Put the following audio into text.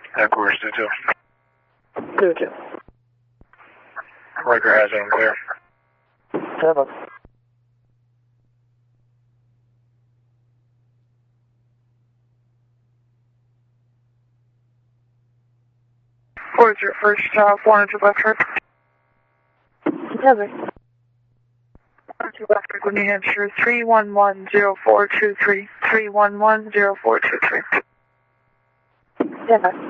Headquarters 2-2. 2-2. Riker has it clear. 7. What is your first 400 left trip? 7. 400 left trip, New Hampshire 3110423. 3110423. 7.